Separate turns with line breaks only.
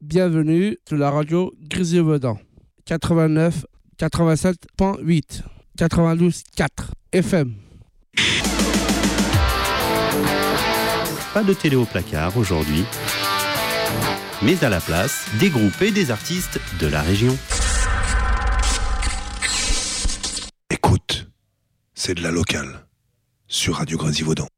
Bienvenue sur la radio Grésivaudan. 89, 87.8, 92.4 FM.
Pas de télé au placard aujourd'hui, mais à la place, des groupes et des artistes de la région.
Écoute, c'est de la locale, sur Radio Grésivaudan.